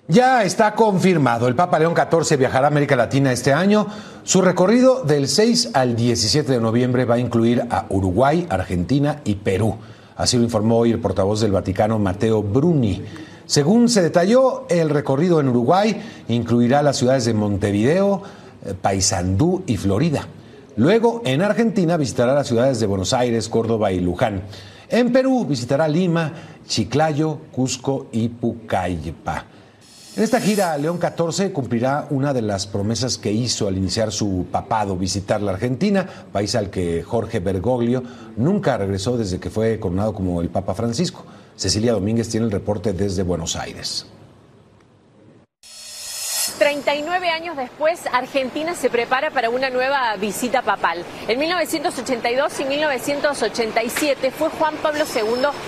Ya está confirmado, el Papa León XIV viajará a América Latina este año. Su recorrido del 6 al 17 de noviembre va a incluir a Uruguay, Argentina y Perú. Así lo informó hoy el portavoz del Vaticano, Matteo Bruni. Según se detalló, el recorrido en Uruguay incluirá las ciudades de Montevideo, Paysandú y Florida. Luego, en Argentina, visitará las ciudades de Buenos Aires, Córdoba y Luján. En Perú, visitará Lima, Chiclayo, Cusco y Pucallpa. En esta gira, León XIV cumplirá una de las promesas que hizo al iniciar su papado, visitar la Argentina, país al que Jorge Bergoglio nunca regresó desde que fue coronado como el Papa Francisco. Cecilia Domínguez tiene el reporte desde Buenos Aires. 39 años después, Argentina se prepara para una nueva visita papal. En 1982 y 1987 fue Juan Pablo II